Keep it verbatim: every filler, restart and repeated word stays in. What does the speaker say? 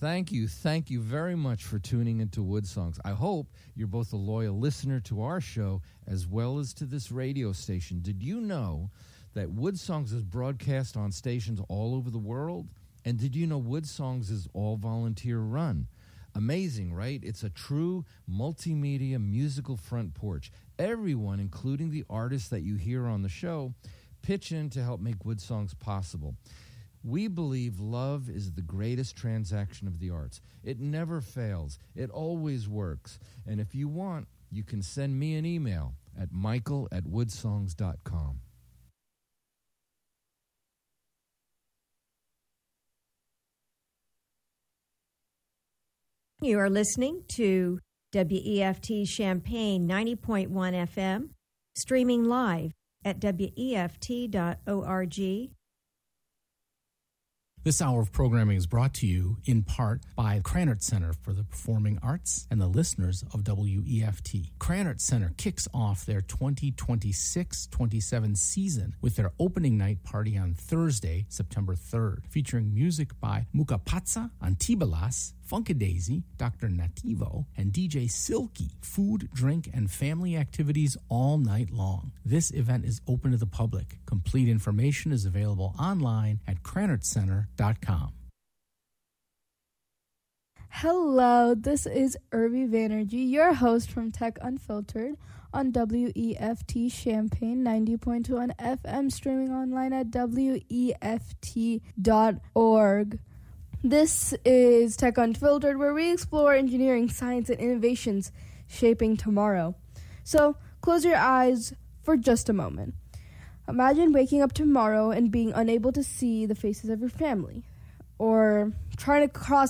Thank you. Thank you very much for tuning into Wood Songs. I hope you're both a loyal listener to our show as well as to this radio station. Did you know that Wood Songs is broadcast on stations all over the world? And did you know Wood Songs is all volunteer run? Amazing, right? It's a true multimedia musical front porch. Everyone, including the artists that you hear on the show, pitch in to help make Wood Songs possible. We believe love is the greatest transaction of the arts. It never fails. It always works. And if you want, you can send me an email at michael at woodsongs dot com. You are listening to W E F T Champaign ninety point one F M, streaming live at W E F T dot org. This hour of programming is brought to you in part by Krannert Center for the Performing Arts and the listeners of W E F T. Krannert Center kicks off their twenty twenty-six twenty-seven season with their opening night party on Thursday, September third, featuring music by Mukapatsa, Antibalas, Funkadaisy, Doctor Nativo, and D J Silky. Food, drink, and family activities all night long. This event is open to the public. Complete information is available online at krannert center dot com. Hello, this is Irvi Banerjee, your host from Tech Unfiltered on W E F T Champaign ninety point one F M, streaming online at W E F T dot org. This is Tech Unfiltered, where we explore engineering, science, and innovations shaping tomorrow. So, close your eyes for just a moment. Imagine waking up tomorrow and being unable to see the faces of your family, or trying to cross